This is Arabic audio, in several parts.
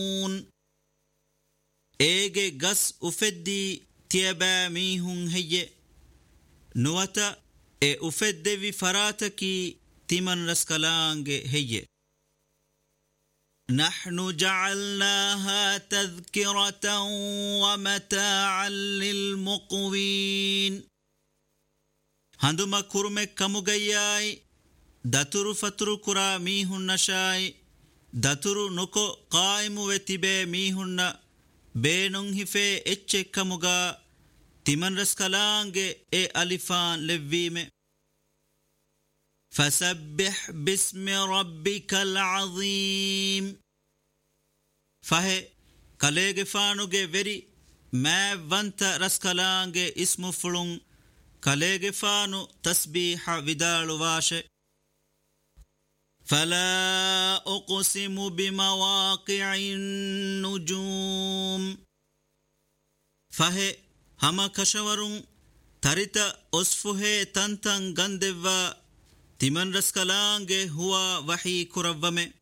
Ege gas ufeddi tiaba mihun heye nuwata ufeddevi farataki timan raskalange heye. نحن جعلناها تذكرة ومتاعا للمقوين. هندما كرمك كمغياي داترو فترو كرا ميهن نشاي داترو نكو قائم وتبه ميهن بينون هفه اتشه كمغا تمن رسكالانge ألفان لفيمه. فسبح باسم ربك العظيم. فهي كاليغ فانوغي وري ما وانت رسكالانge اسم فلون كاليغ فانو تسبيح ودالو واشه. فلا أقسم بمواقع النجوم. فهي هما كشورون تريتا أصفه تنتن غندوا تمن رسكالانge هو وحي كربمه.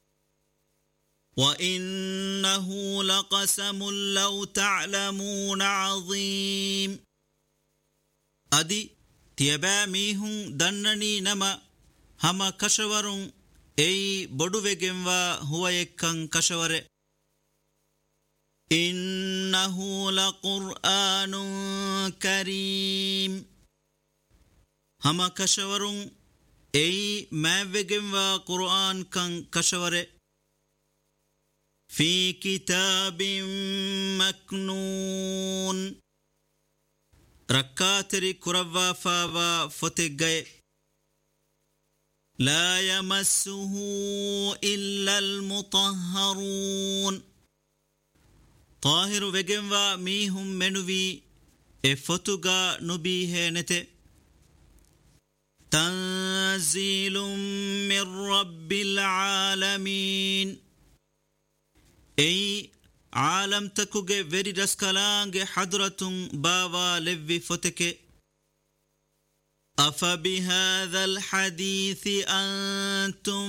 وإنه لقسم لو تعلمون عظيم. أدي تيبا ميهن دنني نما هما كشورون أي بدو وگنوا هو يكن كشوره. إنه لقرآن كريم. هما كشورون أي ما وگنوا قرآن كان كشوره. في كتاب مكنون. ركاتري كروا فاوا فتگئ. لا يمسه إلا المطهرون. طاهر وگنوا ميهم منوي فتگا نبيه نته. تنزيل من رب العالمين. أي عالم تكوغي وري رسكالانge حضرة باوا لوي فتك. أفبهذا الحديث أنتم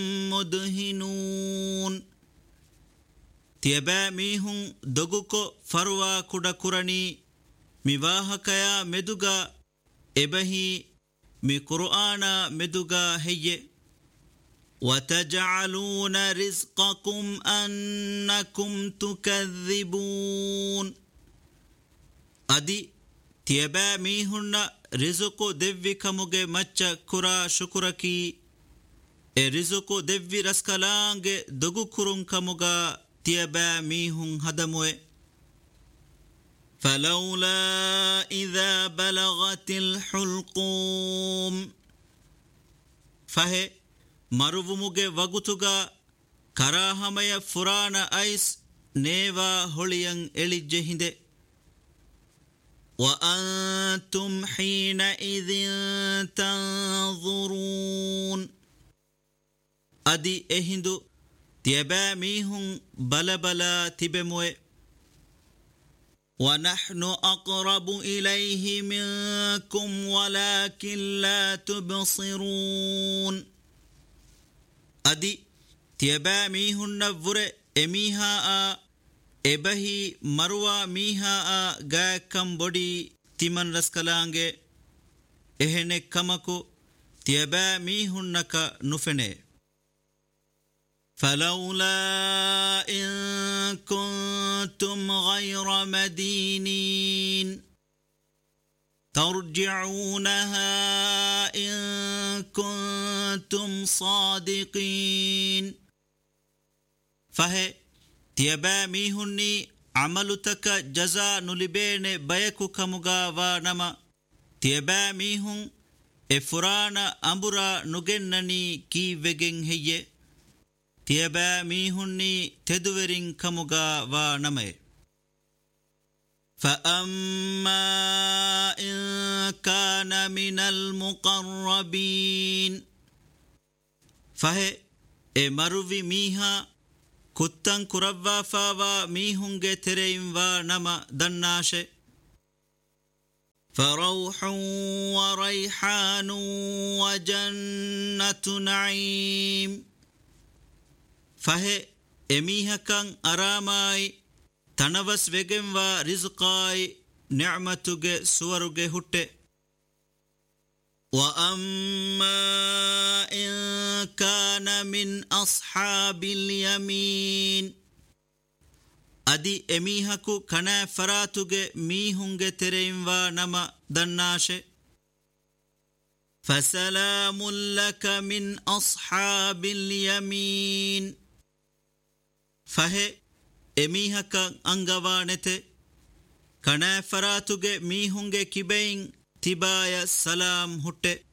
مدهنون. تيبا ميهم دغوكو فروا كودا كوراني ميواهكيا مدوغا إبهي مي قرآن مدوغا هي. وتجعلون رزقكم أنكم تكذبون. أدي تيبا ميهن رزقو ديوي كموغي مچا كرا شكركي رزقو ديوي رسكالانge دغو كرون كموغا تيبا ميهن هدموه. فلولا إذا بلغت الحلقوم. فهي مروموغي وغتوغا كراهميا فرانا ايس نيوا هوليان إليجهند. وأنتم حينئذ تنظرون. أدي إهندو تيبا ميهم بلا بلا تبموه. ونحن أقرب إليه منكم ولكن لا تبصرون. أدي تيبا ميهن نفر إميها إبهي مروا ميها غا كم بودي تيمن رسكالانge إهنه كمكو تيبا ميهن نكا نفنه. فلولا إن كنتم غير مدينين ترجعونها إن كنتم صادقين. فهي تيبا ميهني عملتك جزا نلبين بيكو كمغا ونما. تيبا ميهن إفرانا أمبرا نغنني كي وگن هي. تيبا ميهني تدورين كمغا ونما. فأما إن كان من المقربين. فهي مروي ميها كتن كربا فاوا ميهنگ ترين ونما دناشه. فروح وريحان وجنة نعيم. فهي ಎಮೀಹಕಂ ಅರಾಮಾಯಿ ತನವಸ್ ವೆಗೆಂವಾ ರಿಜ್ಕಾಯಿ ನಿಅಮತುಗೆ ಸುವರುಗೆ ಹುಟ್ಟೆ. وأما إن كان من أصحاب اليمين أدي أميهكو كنا فراتوغي ميهونغي ترينوا نما دناشي فسلام لك من أصحاب اليمين فهي أميهكا أنغوانته كنا فراتوغي ميهونغي كيبين تبايا سلام هوته